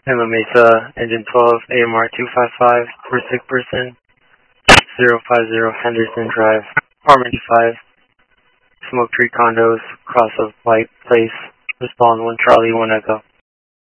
Lima Mesa, Engine 12, AMR 255, for sick person, 050 Henderson Drive, Harmony 5, Smoke Tree Condos, cross of White Place, respond 1 Charlie, 1 Echo.